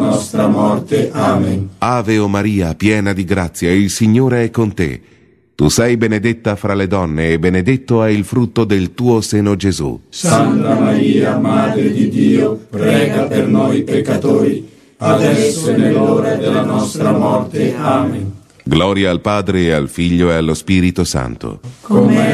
nostra morte. Amen. Ave o Maria, piena di grazia, il Signore è con te. Tu sei benedetta fra le donne e benedetto è il frutto del tuo seno, Gesù. Santa Maria, Madre di Dio, prega per noi peccatori, adesso e nell'ora della nostra morte. Amen. Gloria al Padre, e al Figlio, e allo Spirito Santo. Come